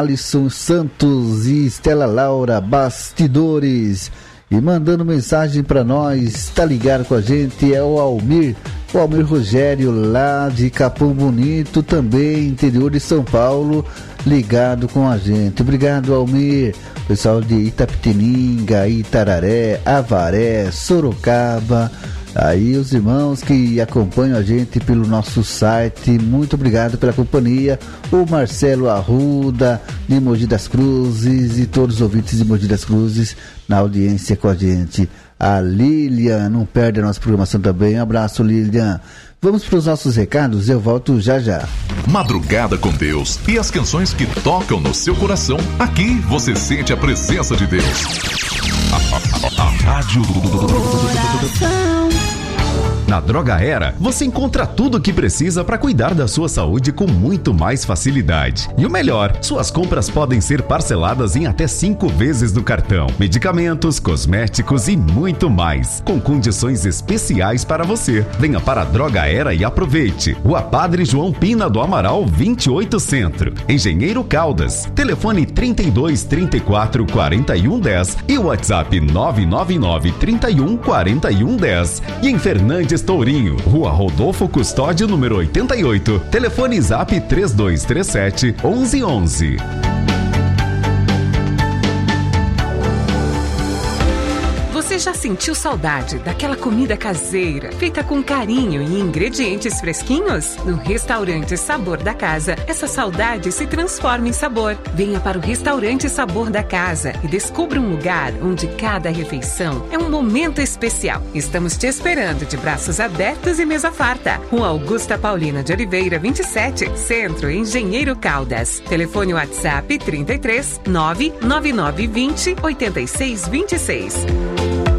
Alisson Santos e Estela Laura, bastidores. E mandando mensagem para nós, tá ligado com a gente, é o Almir Rogério, lá de Capão Bonito, também interior de São Paulo, ligado com a gente. Obrigado, Almir. Pessoal de Itapetininga, Itararé, Avaré, Sorocaba, aí os irmãos que acompanham a gente pelo nosso site, muito obrigado pela companhia. O Marcelo Arruda, de Mogi das Cruzes, e todos os ouvintes de Mogi das Cruzes na audiência com a gente. A Lilian, não perde a nossa programação também. Um abraço, Lilian. Vamos para os nossos recados, eu volto já já. Madrugada com Deus e as canções que tocam no seu coração. Aqui você sente a presença de Deus. A Rádio do Na Droga Era, você encontra tudo o que precisa para cuidar da sua saúde com muito mais facilidade. E o melhor, suas compras podem ser parceladas em até 5 vezes no cartão. Medicamentos, cosméticos e muito mais, com condições especiais para você. Venha para a Droga Era e aproveite. Rua Padre João Pina do Amaral, 28 Centro. Engenheiro Caldas. Telefone 32 34 41 10 e o WhatsApp 999 31 41 10. E em Fernandes Tourinho, Rua Rodolfo Custódio, número 88. Telefone Zap 3237 1111. Você já sentiu saudade daquela comida caseira, feita com carinho e ingredientes fresquinhos? No Restaurante Sabor da Casa, essa saudade se transforma em sabor. Venha para o Restaurante Sabor da Casa e descubra um lugar onde cada refeição é um momento especial. Estamos te esperando de braços abertos e mesa farta. Rua Augusta Paulina de Oliveira, 27, Centro, Engenheiro Caldas. Telefone WhatsApp 33 99920 8626.